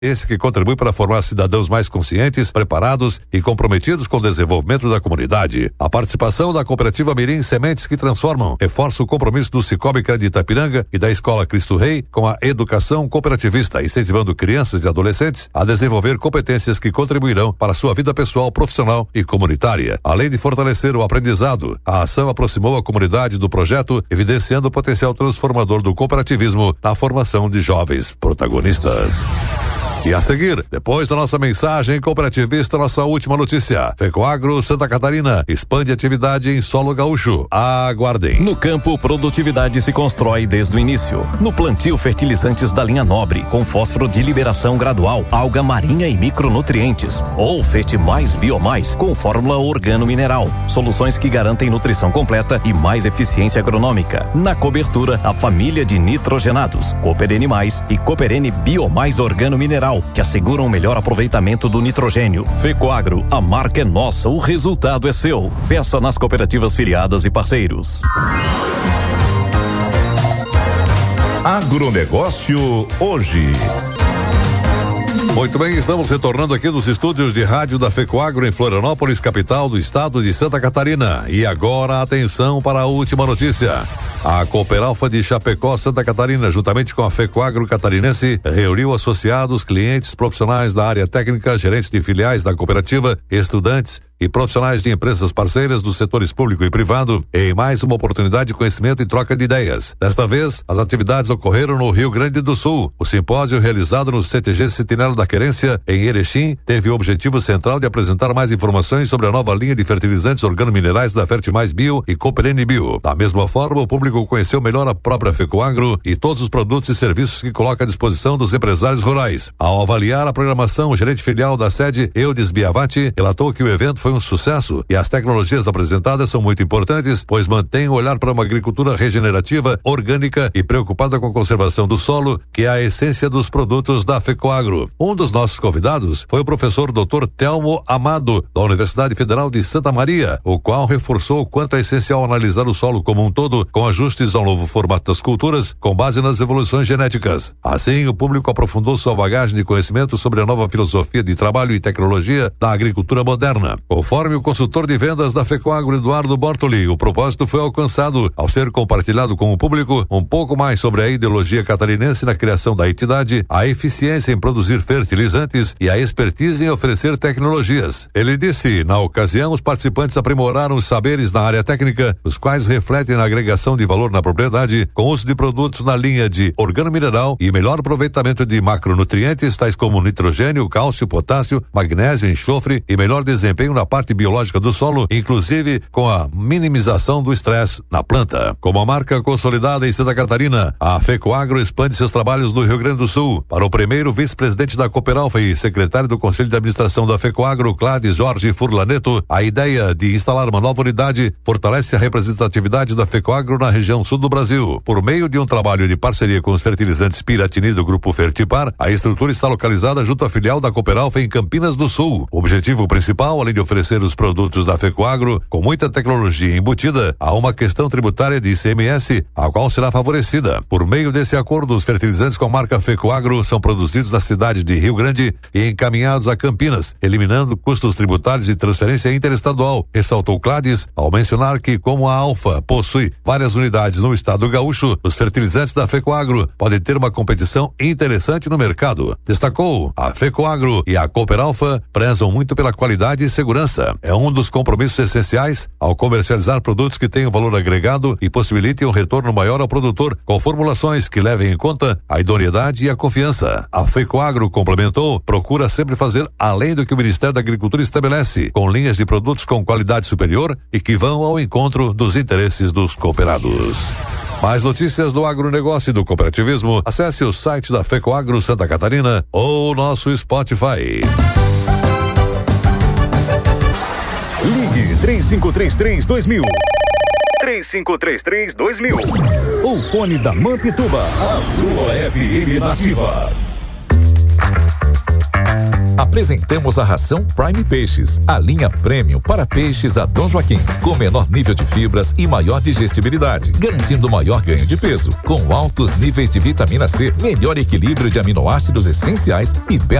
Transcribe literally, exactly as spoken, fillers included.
esse que contribui para formar cidadãos mais conscientes, preparados e comprometidos com o desenvolvimento da comunidade. A participação da Cooperativa Mirim Sementes que Transformam reforça o compromisso do Cicobi Crédito Itapiranga e da Escola Cristo Rei com a educação cooperativista, incentivando crianças e adolescentes a desenvolver competências que contribuirão para a sua vida pessoal, profissional e comunitária. Além de fortalecer o aprendizado, a ação aproximou a comunidade do projeto, evidenciando o potencial transformador do cooperativismo na formação de jovens protagonistas. E a seguir, depois da nossa mensagem cooperativista, nossa última notícia. Fecoagro Santa Catarina expande atividade em solo gaúcho. Aguardem. No campo, produtividade se constrói desde o início. No plantio, fertilizantes da linha Nobre, com fósforo de liberação gradual, alga marinha e micronutrientes. Ou Fete Mais Biomais, com fórmula organo-mineral. Soluções que garantem nutrição completa e mais eficiência agronômica. Na cobertura, a família de nitrogenados, Cooperene Mais e Cooperene Biomais Organo-Mineral, que asseguram o melhor aproveitamento do nitrogênio. Fecoagro, a marca é nossa, o resultado é seu. Peça nas cooperativas filiadas e parceiros. Agronegócio hoje. Muito bem, estamos retornando aqui dos estúdios de rádio da Fecoagro em Florianópolis, capital do estado de Santa Catarina. E agora, atenção para a última notícia. A Cooperalfa de Chapecó, Santa Catarina, juntamente com a Fecoagro Catarinense, reuniu associados, clientes, profissionais da área técnica, gerentes de filiais da cooperativa, estudantes e profissionais de empresas parceiras dos setores público e privado em mais uma oportunidade de conhecimento e troca de ideias. Desta vez, as atividades ocorreram no Rio Grande do Sul. O simpósio realizado no C T G Sentinela da Querência, em Erechim, teve o objetivo central de apresentar mais informações sobre a nova linha de fertilizantes organominerais da Fertimais Bio e Cooperene Bio. Da mesma forma, o público conheceu melhor a própria Fecoagro e todos os produtos e serviços que coloca à disposição dos empresários rurais. Ao avaliar a programação, o gerente filial da sede, Eudes Biavati, relatou que o evento foi um sucesso e as tecnologias apresentadas são muito importantes, pois mantêm o olhar para uma agricultura regenerativa, orgânica e preocupada com a conservação do solo, que é a essência dos produtos da Fecoagro. Um dos nossos convidados foi o professor doutor Telmo Amado, da Universidade Federal de Santa Maria, o qual reforçou o quanto é essencial analisar o solo como um todo, com ajustes ao novo formato das culturas, com base nas evoluções genéticas. Assim, o público aprofundou sua bagagem de conhecimento sobre a nova filosofia de trabalho e tecnologia da agricultura moderna. Conforme o consultor de vendas da Fecoagro, Eduardo Bortoli, o propósito foi alcançado ao ser compartilhado com o público um pouco mais sobre a ideologia catarinense na criação da entidade, a eficiência em produzir fertilizantes e a expertise em oferecer tecnologias. Ele disse, na ocasião, os participantes aprimoraram os saberes na área técnica, os quais refletem na agregação de valor na propriedade, com uso de produtos na linha de organomineral e melhor aproveitamento de macronutrientes, tais como nitrogênio, cálcio, potássio, magnésio, enxofre e melhor desempenho na parte biológica do solo, inclusive com a minimização do estresse na planta. Como a marca consolidada em Santa Catarina, a Fecoagro expande seus trabalhos no Rio Grande do Sul. Para o primeiro vice-presidente da Cooperalfa e secretário do Conselho de Administração da Fecoagro, Clades Jorge Furlaneto, a ideia de instalar uma nova unidade fortalece a representatividade da Fecoagro na região sul do Brasil. Por meio de um trabalho de parceria com os fertilizantes Piratini do Grupo Fertipar, a estrutura está localizada junto à filial da Cooperalfa em Campinas do Sul. O objetivo principal, além de oferecer os produtos da Fecoagro com muita tecnologia embutida, há uma questão tributária de I C M S, a qual será favorecida. Por meio desse acordo, os fertilizantes com a marca Fecoagro são produzidos na cidade de Rio Grande e encaminhados a Campinas, eliminando custos tributários de transferência interestadual, ressaltou Clades, ao mencionar que, como a Alfa possui várias unidades no estado gaúcho, os fertilizantes da Fecoagro podem ter uma competição interessante no mercado. Destacou, a Fecoagro e a Cooperalfa prezam muito pela qualidade e segurança. É um dos compromissos essenciais ao comercializar produtos que tenham valor agregado e possibilitem um retorno maior ao produtor, com formulações que levem em conta a idoneidade e a confiança. A Fecoagro, complementou, procura sempre fazer além do que o Ministério da Agricultura estabelece, com linhas de produtos com qualidade superior e que vão ao encontro dos interesses dos cooperados. Mais notícias do agronegócio e do cooperativismo, acesse o site da Fecoagro Santa Catarina ou nosso Spotify. Ligue três cinco três três dois mil. três cinco três três dois mil. O fone da Mampituba, a sua F M nativa. apresentamos a ração Prime Peixes, a linha premium para peixes da Dom Joaquim, com menor nível de fibras e maior digestibilidade, garantindo maior ganho de peso, com altos níveis de vitamina C, melhor equilíbrio de aminoácidos essenciais e